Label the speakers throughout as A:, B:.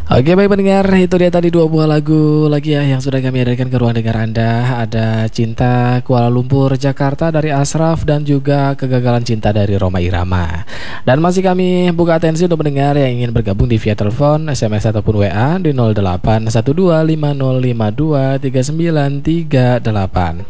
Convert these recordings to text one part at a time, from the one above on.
A: Oke baik pendengar, itu dia tadi dua buah lagu lagi ya yang sudah kami hadirkan ke ruang dengar Anda. Ada Cinta Kuala Lumpur Jakarta dari Ashraf dan juga Kegagalan Cinta dari Rhoma Irama. Dan masih kami buka atensi untuk pendengar yang ingin bergabung di via telepon, SMS ataupun WA di 081250523938.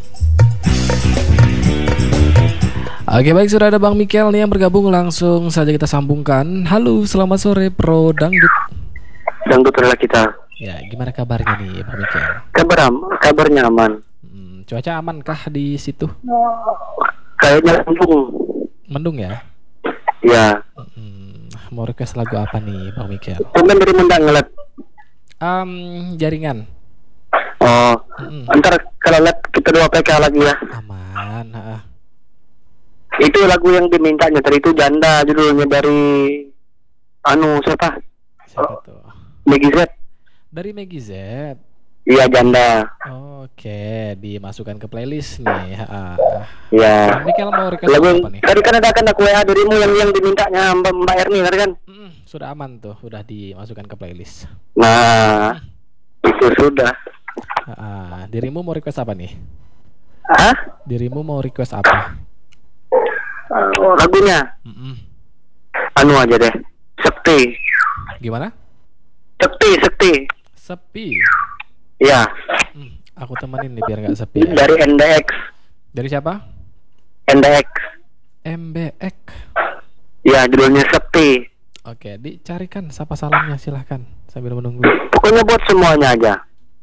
A: Oke baik, sudah ada Bang Mikel nih yang bergabung, langsung saja kita sambungkan. Halo, selamat sore Pro Dangdut.
B: Dangdut adalah kita.
A: Ya, gimana kabarnya nih Bang Mikel?
B: Kabarnya aman.
A: Cuaca aman kah di situ?
B: Kayaknya mendung.
A: Mendung ya?
B: Ya.
A: Mau request lagu apa nih Bang Mikel?
B: Tumben dari Mendang ngeliat.
A: Jaringan.
B: Oh. Ntar kalau lihat kita 2 PK lagi ya.
A: Aman.
B: Itu lagu yang dimintanya tadi itu Janda, judulnya dari siapa?
A: Siapa tuh?
B: Meggy Z.
A: Dari Meggy Z.
B: Iya, Janda.
A: Oke, dimasukkan ke playlist nih.
B: Ya.
A: Mikel mau request
B: lagu
A: apa nih?
B: tadi kan ada aku WA darimu yang dimintanya Mbak Erni tadi kan.
A: Sudah aman tuh, sudah dimasukkan ke playlist.
B: Nah, itu sudah.
A: Dirimu mau request apa nih? Dirimu mau request apa?
B: Lagunya. Aja deh. Sekti.
A: Gimana?
B: Sekti.
A: Sepi.
B: Ya.
A: Aku temenin nih biar nggak sepi. Ya.
B: Dari NDX.
A: Dari siapa?
B: NDX.
A: MBX.
B: Ya, judulnya Sekti.
A: Oke, dicarikan sapa salamnya, silahkan sambil menunggu.
B: Pokoknya buat semuanya aja.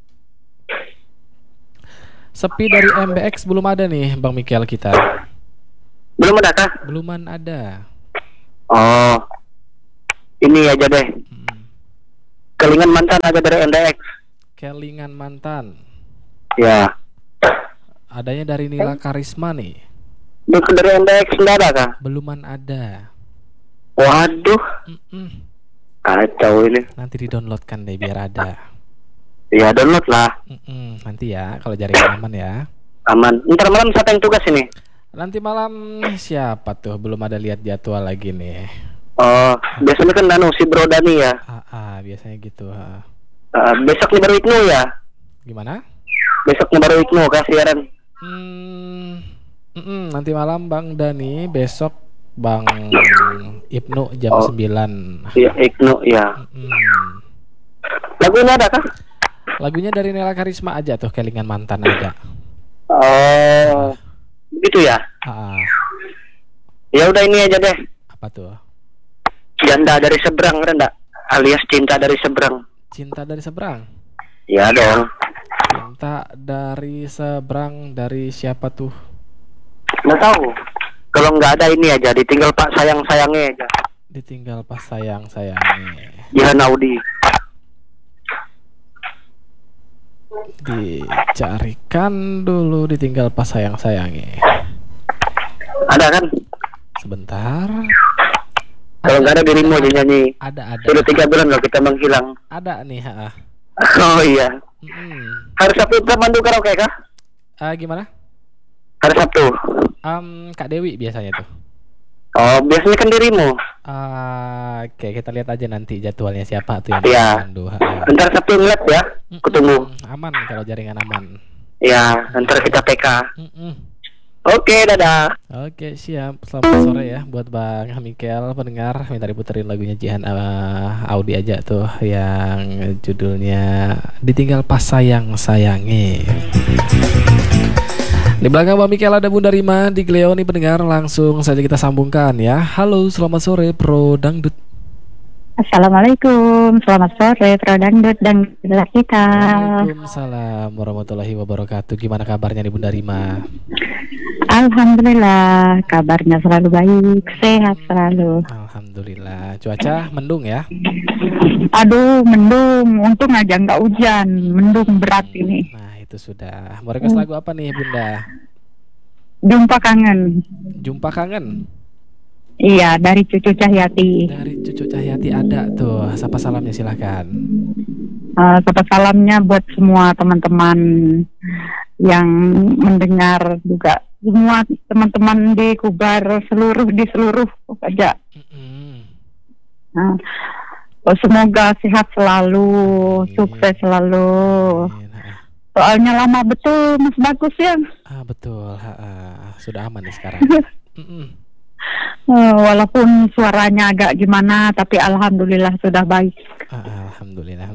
A: Sepi dari MBX belum ada nih Bang Mikel kita.
B: Belum ada kah?
A: Beluman ada.
B: Oh. Ini aja deh. Kelingan Mantan aja dari NDX.
A: Kelingan Mantan.
B: Ya.
A: Adanya dari Nila Karisma nih.
B: Dari NDX enggak ada kah?
A: Beluman ada.
B: Waduh. Kacau ini.
A: Nanti di-downloadkan deh biar ada.
B: Ya, download lah.
A: Nanti ya kalau jaringan aman ya.
B: Aman. Ntar malam siapa yang tugas ini?
A: Nanti malam siapa tuh? Belum ada lihat jadwal lagi nih.
B: Oh, biasanya kan si Bro Dani ya.
A: Biasanya gitu.
B: Besok nih baru Iknu ya.
A: Gimana?
B: Besok nih baru Iknu kasihan.
A: Nanti malam Bang Dani, besok Bang Ibnu jam 9.
B: Iya, Iknu ya. Lagunya ada kah?
A: Lagunya dari Nela Karisma aja tuh, Kelingan Mantan ada.
B: Oh, begitu ya. Ya udah ini aja deh.
A: Apa tuh?
B: Janda dari Seberang ada, alias Cinta dari Seberang.
A: Cinta dari Seberang?
B: Ya dong.
A: Cinta dari Seberang dari siapa tuh?
B: Nggak tahu. Kalau nggak ada ini aja, ditinggal Pak sayangnya aja.
A: Ditinggal pas sayangnya.
B: Jihan Audi.
A: Dicarikan dulu, ditinggal pas sayangnya.
B: Ada kan?
A: Sebentar.
B: Kalau nggak ada dirimu aja nyanyi.
A: Ada.
B: Sudah 3 bulan loh kita menghilang.
A: Ada nih.
B: Oh iya. Hari Sabtu kita mandu karaoke kah?
A: Gimana?
B: Hari Sabtu.
A: Kak Dewi biasanya tuh.
B: Oh, biasanya kan dirimu.
A: Oke, kita lihat aja nanti jadwalnya siapa tuh yang mandu.
B: Ntar Sabtu ngeliat ya. Kutunggu.
A: Aman kalau jaringan aman.
B: Ya, ntar kita PK. Oke, dadah.
A: Oke, siap. Selamat sore ya buat Bang Mikel. Pendengar, minta diputerin lagunya Jihan Audi aja tuh yang judulnya Ditinggal Pas Sayangnya. Di belakang Bang Mikel ada Bunda Rima di Gleoni. Pendengar, langsung saja kita sambungkan ya. Halo, selamat sore Pro Dangdut.
C: Assalamualaikum, selamat sore Pro Dangdut dan kita.
A: Waalaikumsalam warahmatullahi wabarakatuh. Gimana kabarnya nih Bunda Rima?
C: Alhamdulillah, kabarnya selalu baik, sehat selalu.
A: Alhamdulillah. Cuaca mendung ya?
C: Aduh, mendung. Untung aja nggak hujan. Mendung berat ini.
A: Nah, itu sudah. Mau request lagu apa nih Bunda?
C: Jumpa kangen.
A: Jumpa kangen?
C: Iya, dari Cucu Cahyati.
A: Dari Cucu Cahyati ada tuh. Sapa salamnya silahkan.
C: Sapa salamnya buat semua teman-teman yang mendengar juga. Semua teman-teman di Kubar di seluruh aja. Oh, semoga sehat selalu,
A: Amin.
C: sukses selalu.
A: Amin.
C: Soalnya lama betul Mas Bagus ya.
A: Betul. Sudah aman nih sekarang. Mm-mm.
C: Walaupun suaranya agak gimana, tapi alhamdulillah sudah baik.
A: Alhamdulillah.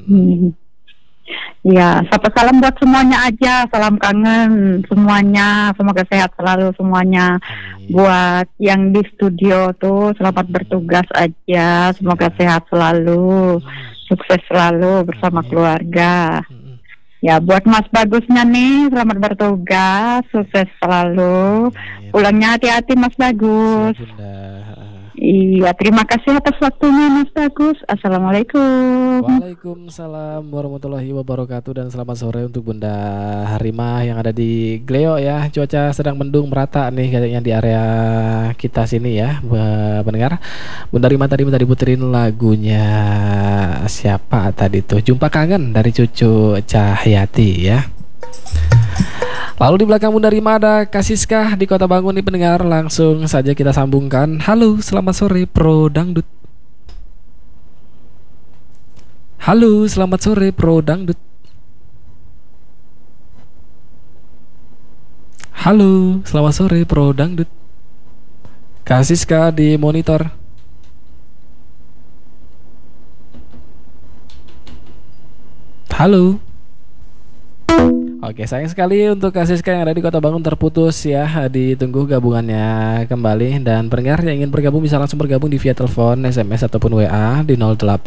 C: Ya, sapa salam buat semuanya aja, salam kangen semuanya, semoga sehat selalu semuanya.
A: Amin.
C: Buat yang di studio tuh selamat bertugas aja, semoga sehat selalu, sukses selalu bersama
A: Amin.
C: keluarga.
A: Mm-mm.
C: Ya, buat Mas Bagusnya nih, selamat bertugas, sukses selalu.
A: Amin.
C: Pulangnya hati-hati Mas Bagus.
A: Siap, Bunda.
C: Iya, terima kasih atas waktunya Mas Bagus. Assalamualaikum.
A: Waalaikumsalam warahmatullahi wabarakatuh dan selamat sore untuk Bunda Harimah yang ada di Gleo ya. Cuaca sedang mendung merata nih kayaknya di area kita sini ya, pendengar. Bunda Harimah tadi minta diputerin lagunya siapa tadi tuh? Jumpa Kangen dari Cucu Cahyati ya. Lalu di belakang Bunda Rima ada Kasiska di Kota Bangun nih pendengar. Langsung saja kita sambungkan. Halo, selamat sore Pro Dangdut. Halo, selamat sore Pro Dangdut. Halo, selamat sore Pro Dangdut. Kasiska di monitor. Halo. Oke, sayang sekali untuk Kasiska yang ada di Kota Bangun terputus ya. Ditunggu gabungannya kembali. Dan pendengar yang ingin bergabung bisa langsung bergabung di via telepon, SMS ataupun WA di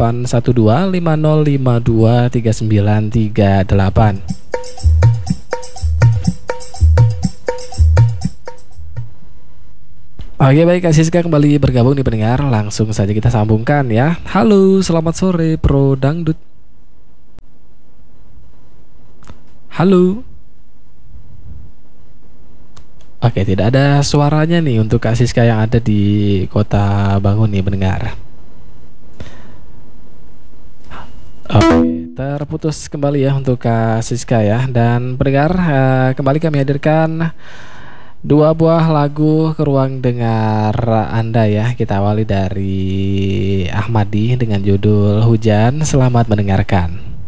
A: 081250523938. Oke, baik, Kasiska kembali bergabung di pendengar. Langsung saja kita sambungkan ya. Halo, selamat sore Pro Dangdut. Halo. Oke, tidak ada suaranya nih untuk Kak Siska yang ada di Kota Bangun nih pendengar. Oke, terputus kembali ya untuk Kak Siska ya. Dan pendengar, kembali kami hadirkan dua buah lagu ke ruang dengar Anda ya. Kita awali dari Ahmadi dengan judul Hujan. Selamat mendengarkan.